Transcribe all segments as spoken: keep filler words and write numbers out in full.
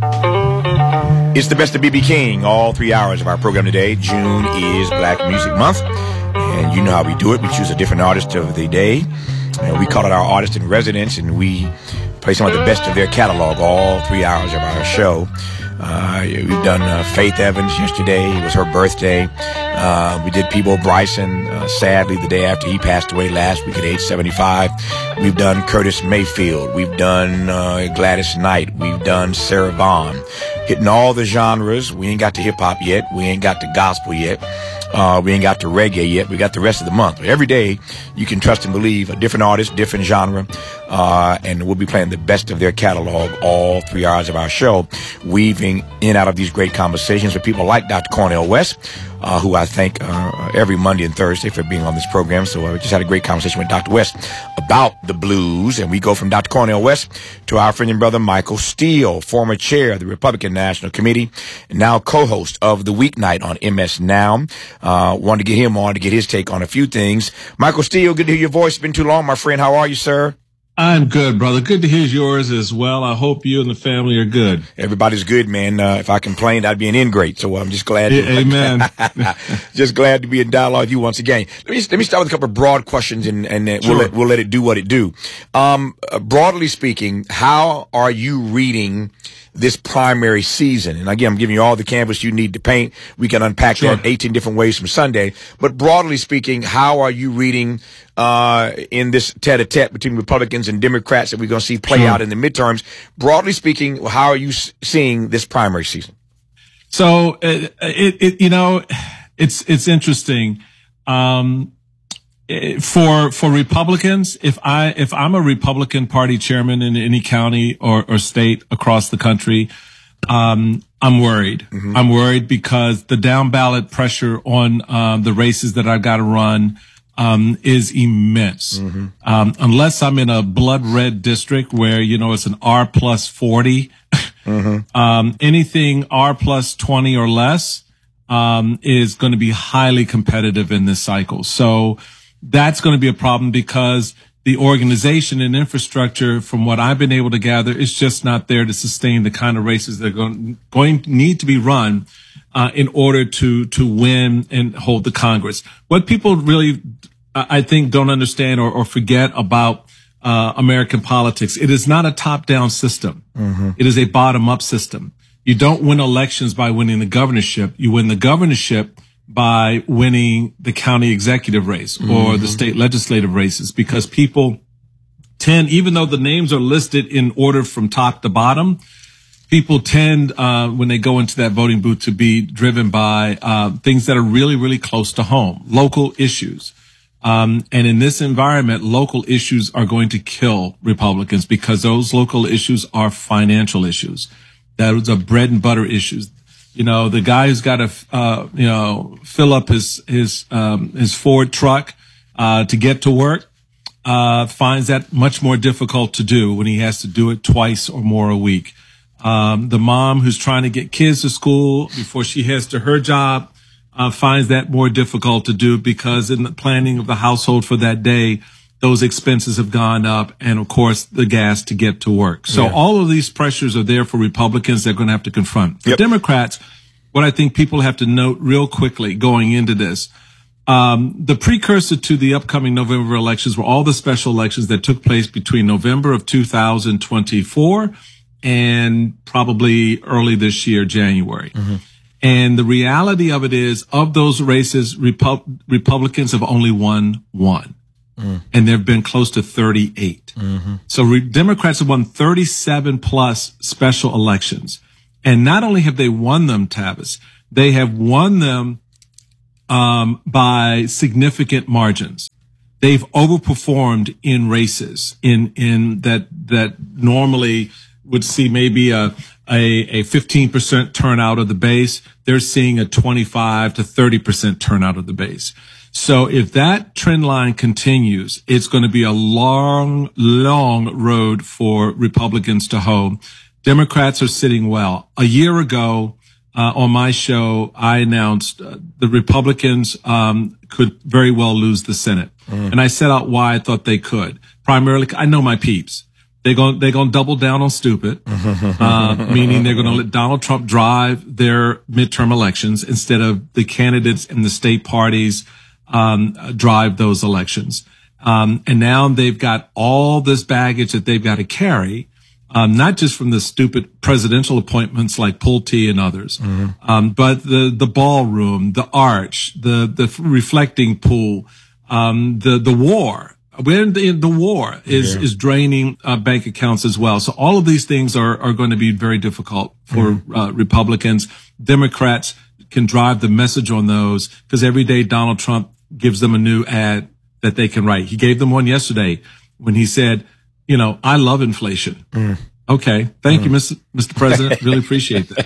It's the best of B B King, all three hours of our program today. June is Black Music Month, and you know how we do it. We choose a different artist of the day, and we call it our artist in residence, and we play some of the best of their catalog all three hours of our show. Uh, we've done uh, Faith Evans yesterday. It was her birthday. Uh, we did Peabo Bryson, uh, sadly, the day after he passed away last week at age seventy-five. We've done Curtis Mayfield. We've done uh, Gladys Knight. We've done Sarah Vaughan. Hitting all the genres. We ain't got to hip-hop yet. We ain't got to gospel yet. Uh, we ain't got to reggae yet. We got the rest of the month. Every day, you can trust and believe a different artist, different genre, uh, and we'll be playing the best of their catalog all three hours of our show, weaving in and out of these great conversations with people like Doctor Cornel West, uh, who I thank uh, every Monday and Thursday for being on this program. So I just had a great conversation with Doctor West about the blues, and we go from Doctor Cornel West to our friend and brother Michael Steele, former chair of the Republican National Committee, and now co-host of The Weeknight on M S Now. Uh, wanted to get him on to get his take on a few things. Michael Steele, good to hear your voice. It's been too long, my friend. How are you, sir? I'm good, brother. Good to hear yours as well. I hope you and the family are good. Everybody's good, man. Uh, if I complained, I'd be an ingrate. So I'm just glad. Yeah, to, amen. Just glad to be in dialogue with you once again. Let me let me start with a couple of broad questions, and and uh, sure. we'll let we'll let it do what it do. Um, uh, broadly speaking, how are you reading this primary season? And again, I'm giving you all the canvas you need to paint. We can unpack sure. that eighteen different ways from Sunday. But broadly speaking, how are you reading uh in this tete-a-tete between Republicans and Democrats that we're going to see play sure. out in the midterms? Broadly speaking, how are you s- seeing this primary season? So, it, it, it you know, it's it's interesting. Um For for Republicans, if I if I'm a Republican Party chairman in any county or, or state across the country, um, I'm worried. Mm-hmm. I'm worried because the down ballot pressure on um, the races that I've got to run um, is immense. Mm-hmm. Um, unless I'm in a blood red district where you know it's an R plus forty, mm-hmm. um, anything R plus twenty or less um, is going to be highly competitive in this cycle. So. That's going to be a problem because the organization and infrastructure, from what I've been able to gather, is just not there to sustain the kind of races that are going, going to need to be run uh, in order to to win and hold the Congress. What people really, I think, don't understand or, or forget about uh, American politics, it is not a top-down system. Mm-hmm. It is a bottom-up system. You don't win elections by winning the governorship. You win the governorship by winning the county executive race or mm-hmm. the state legislative races, because people tend, even though the names are listed in order from top to bottom, people tend, uh, when they go into that voting booth, to be driven by uh, things that are really, really close to home, local issues. Um, and in this environment, local issues are going to kill Republicans because those local issues are financial issues. Those are bread and butter issues. You know, the guy who's got to, uh, you know, fill up his, his, um, his Ford truck, uh, to get to work, uh, finds that much more difficult to do when he has to do it twice or more a week. Um, the mom who's trying to get kids to school before she heads to her job, uh, finds that more difficult to do because in the planning of the household for that day, those expenses have gone up, and of course the gas to get to work. So yeah. all of these pressures are there for Republicans they're going to have to confront. For yep. Democrats, what I think people have to note real quickly going into this, um, the precursor to the upcoming November elections were all the special elections that took place between November of two thousand twenty-four and probably early this year, January. Mm-hmm. And the reality of it is, of those races, Repu- Republicans have only won one. Mm. And there have been close to thirty-eight. Mm-hmm. So re- Democrats have won thirty-seven plus special elections. And not only have they won them, Tavis, they have won them um, by significant margins. They've overperformed in races in in that that normally would see maybe a a, a fifteen percent turnout of the base. They're seeing a twenty-five to thirty percent turnout of the base. So if that trend line continues, it's going to be a long, long road for Republicans to hoe. Democrats are sitting well. A year ago, uh, on my show, I announced uh, the Republicans um, could very well lose the Senate. Mm. And I set out why I thought they could. Primarily, I know my peeps. They're going, they're going to double down on stupid, uh, meaning they're going to let Donald Trump drive their midterm elections instead of the candidates and the state parties, um, drive those elections. Um, and now they've got all this baggage that they've got to carry, um, not just from the stupid presidential appointments like Pulte and others, mm-hmm. um, but the, the ballroom, the arch, the, the reflecting pool, um, the, the war. We're in the, in the war is, yeah. is draining uh, bank accounts as well. So all of these things are, are going to be very difficult for mm-hmm. uh, Republicans. Democrats can drive the message on those because every day Donald Trump gives them a new ad that they can write. He gave them one yesterday when he said, you know, I love inflation. Mm. Okay. Thank mm. you, Mister Mister President. Really appreciate that.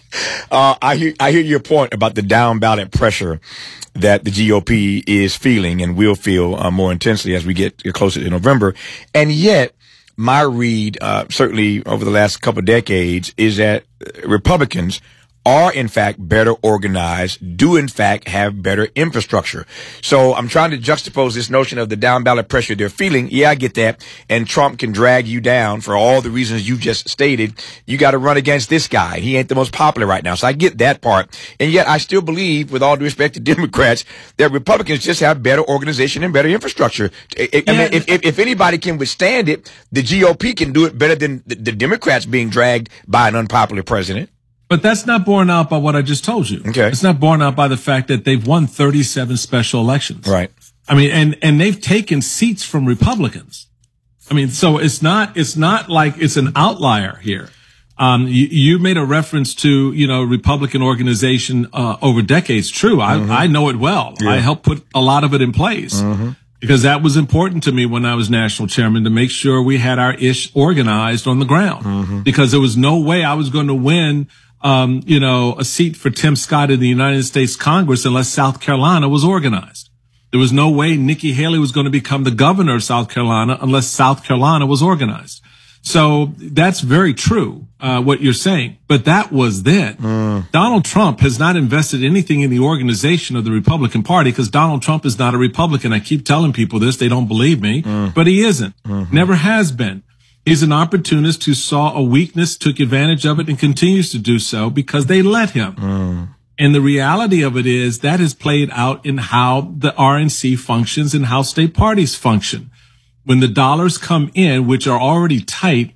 Uh, I hear, I hear your point about the down ballot pressure that the G O P is feeling and will feel uh, more intensely as we get closer to November. And yet, my read, uh, certainly over the last couple of decades, is that Republicans are in fact better organized, do in fact have better infrastructure. So I'm trying to juxtapose this notion of the down ballot pressure they're feeling. Yeah, I get that. And Trump can drag you down for all the reasons you just stated. You got to run against this guy. He ain't the most popular right now. So I get that part. And yet I still believe, with all due respect to Democrats, that Republicans just have better organization and better infrastructure. I, I mean, if, if, if anybody can withstand it, the G O P can do it better than the, the Democrats being dragged by an unpopular president. But that's not borne out by what I just told you. Okay. It's not borne out by the fact that they've won thirty-seven special elections. Right. I mean, and, and they've taken seats from Republicans. I mean, so it's not, it's not like it's an outlier here. Um, you, you made a reference to, you know, Republican organization, uh, over decades. True. I, mm-hmm. I know it well. Yeah. I helped put a lot of it in place. Mm-hmm. Because that was important to me when I was national chairman, to make sure we had our ish organized on the ground. Mm-hmm. Because there was no way I was going to win Um, you know, a seat for Tim Scott in the United States Congress unless South Carolina was organized. There was no way Nikki Haley was going to become the governor of South Carolina unless South Carolina was organized. So that's very true, uh, what you're saying. But that was then. Mm. Donald Trump has not invested anything in the organization of the Republican Party because Donald Trump is not a Republican. I keep telling people this. They don't believe me, mm. but he isn't. Mm-hmm. Never has been. He's an opportunist who saw a weakness, took advantage of it, and continues to do so because they let him. Mm. And the reality of it is that is played out in how the R N C functions and how state parties function. When the dollars come in, which are already tight,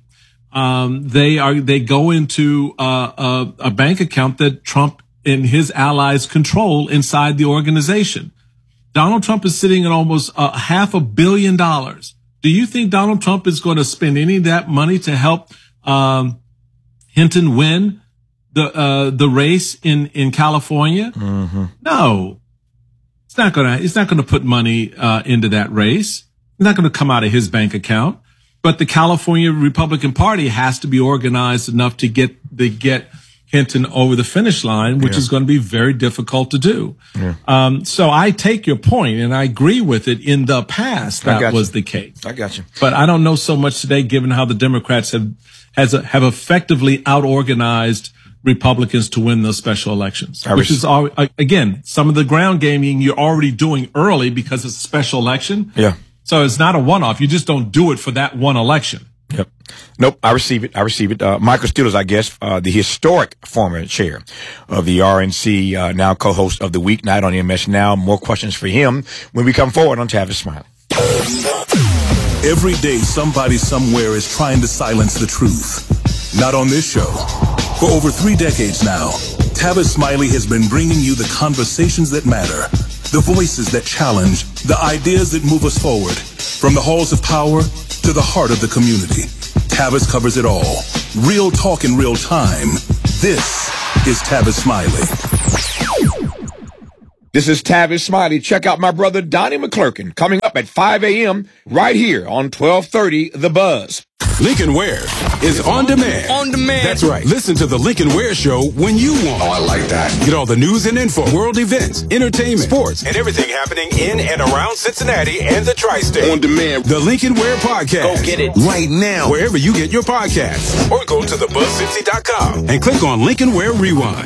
um, they are they go into uh, a, a bank account that Trump and his allies control inside the organization. Donald Trump is sitting at almost uh, half a billion dollars. Do you think Donald Trump is going to spend any of that money to help um, Hinton win the uh, the race in in California? Mm-hmm. No, it's not going to. It's not going to put money uh, into that race. It's not going to come out of his bank account. But the California Republican Party has to be organized enough to get to get Hinton over the finish line, which yeah. is going to be very difficult to do. Yeah. Um, so I take your point, and I agree with it. In the past, that was the case. I got you. But I don't know so much today, given how the Democrats have has a, have effectively out-organized Republicans to win those special elections, which is, all, again, some of the ground gaming you're already doing early because it's a special election. Yeah. So it's not a one-off. You just don't do it for that one election. Yep. Nope. I receive it. I receive it. Uh, Michael Steele, I guess, uh, the historic former chair of the R N C, uh, now co-host of the Weeknight on M S Now. More questions for him when we come forward on Tavis Smiley. Every day, somebody somewhere is trying to silence the truth. Not on this show. For over three decades now, Tavis Smiley has been bringing you the conversations that matter, the voices that challenge, the ideas that move us forward, from the halls of power to the heart of the community. Tavis covers it all. Real talk in real time. This is Tavis Smiley. This is Tavis Smiley. Check out my brother Donnie McClurkin coming up at five a.m. right here on twelve thirty The Buzz. Lincoln Ware is on demand. On demand. That's right. Listen to the Lincoln Ware Show when you want. Oh, I like that. Get all the news and info, world events, entertainment, sports, and everything happening in and around Cincinnati and the Tri-State. On demand. The Lincoln Ware Podcast. Go get it right now. Wherever you get your podcasts. Or go to the buzz cincy dot com and click on Lincoln Ware Rewind.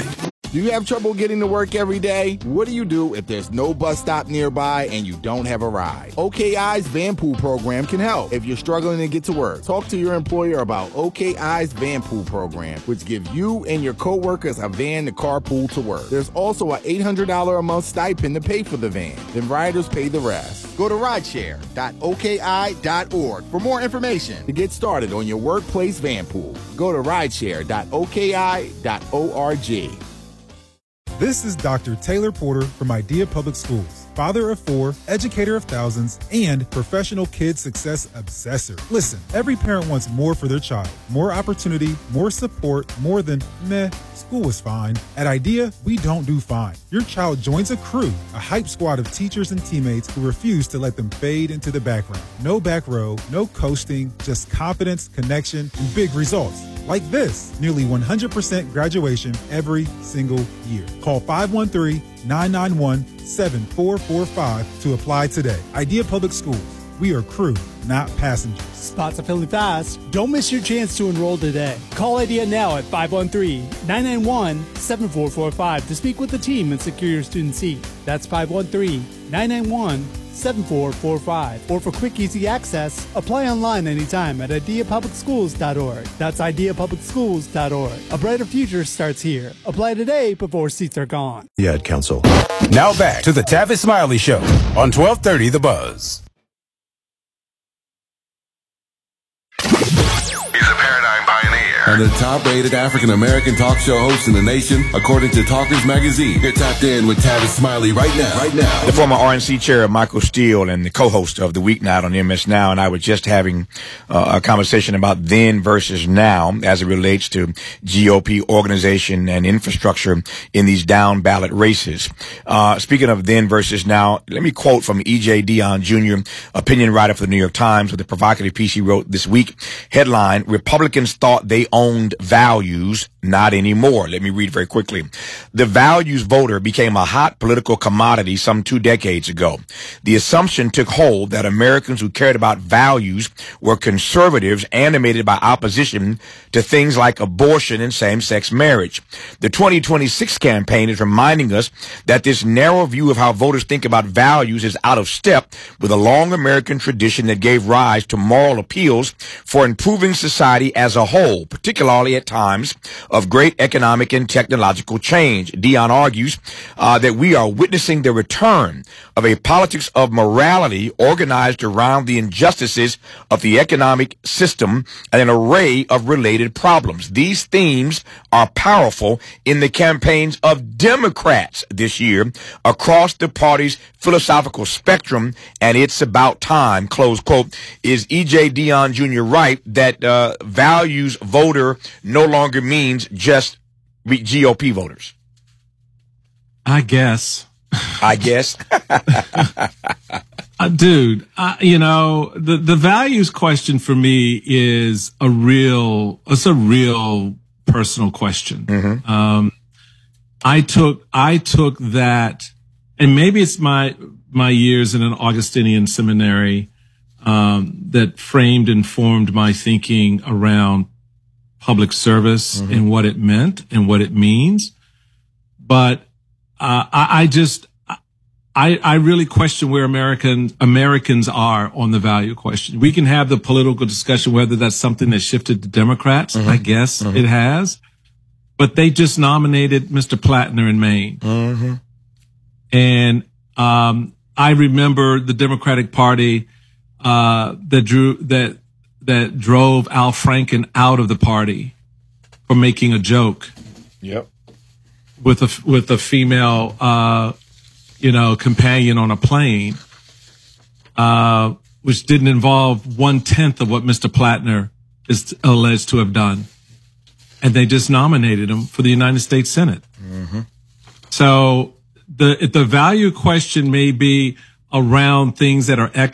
Do you have trouble getting to work every day? What do you do if there's no bus stop nearby and you don't have a ride? O K I's Van Pool program can help. If you're struggling to get to work, talk to your employer about O K I's Van Pool program, which gives you and your coworkers a van to carpool to work. There's also an eight hundred dollars a month stipend to pay for the van. Then riders pay the rest. Go to rideshare dot O K I dot org for more information to get started on your workplace van pool. Go to rideshare dot O K I dot org. This is Doctor Taylor Porter from Idea Public Schools, father of four, educator of thousands, and professional kid success obsessor. Listen, every parent wants more for their child. More opportunity, more support, more than, meh, school is fine. At Idea, we don't do fine. Your child joins a crew, a hype squad of teachers and teammates who refuse to let them fade into the background. No back row, no coasting, just confidence, connection, and big results. Like this, nearly one hundred percent graduation every single year. Call five one three, nine nine one, seven four four five to apply today. Idea Public Schools. We are crew, not passengers. Spots are filling fast. Don't miss your chance to enroll today. Call Idea now at five one three, nine nine one, seven four four five to speak with the team and secure your student seat. That's five one three, nine nine one, seven four four five. Or for quick, easy access, apply online anytime at idea public schools dot org. That's idea public schools dot org. A brighter future starts here. Apply today before seats are gone. The Ad Council. Now back to the Tavis Smiley Show on twelve thirty The Buzz. He's a paradigm pioneer and the top-rated African-American talk show host in the nation, according to Talkers Magazine. You're tapped in with Tavis Smiley right now. Right now. The former R N C chair, Michael Steele, and the co-host of The Weeknight on M S Now, and I were just having uh, a conversation about then versus now as it relates to G O P organization and infrastructure in these down ballot races. Uh, speaking of then versus now, let me quote from E J Dionne Junior, opinion writer for the New York Times, with a provocative piece he wrote this week. Headline: Republicans thought they owned values, not anymore. Let me read very quickly. The values voter became a hot political commodity some two decades ago. The assumption took hold that Americans who cared about values were conservatives animated by opposition to things like abortion and same-sex marriage. The twenty twenty-six campaign is reminding us that this narrow view of how voters think about values is out of step with a long American tradition that gave rise to moral appeals for improving society as a whole, particularly at times of great economic and technological change. Dionne argues uh, that we are witnessing the return of a politics of morality organized around the injustices of the economic system and an array of related problems. These themes are powerful in the campaigns of Democrats this year across the party's philosophical spectrum, and it's about time, close quote. Is E J Dionne Junior right that uh, values voter no longer means just G O P voters? I guess. I guess. uh, dude, uh, you know, the, the values question for me is a real, it's a real personal question. Mm-hmm. Um, I took, I took that, and maybe it's my, my years in an Augustinian seminary, um, that framed and formed my thinking around public service mm-hmm. and what it meant and what it means. But, uh, I, I just, I, I really question where American, Americans are on the value question. We can have the political discussion, whether that's something that shifted to Democrats. Mm-hmm. I guess mm-hmm. it has, but they just nominated Mister Plattner in Maine. Mm-hmm. And, um, I remember the Democratic Party, uh, that drew, that, that drove Al Franken out of the party for making a joke. Yep. With a, with a female, uh, you know, companion on a plane, uh, which didn't involve one tenth of what Mister Plattner is alleged to have done. And they just nominated him for the United States Senate. Mm-hmm. So the, the value question may be around things that are